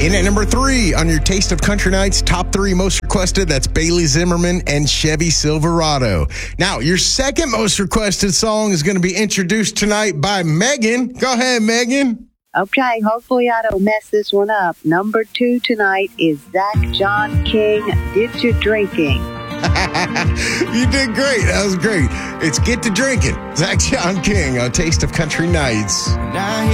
In at number 3 on your Taste of Country Nights top 3 most requested, that's Bailey Zimmerman and Chevy Silverado. Now, your second most requested song is going to be introduced tonight by Megan. Go ahead, Megan. Okay, hopefully I don't mess this one up. Number 2 tonight is Zach John King, Get You Drinking. You did great. That was great. It's Get to Drinking. Zach John King on Taste of Country Nights.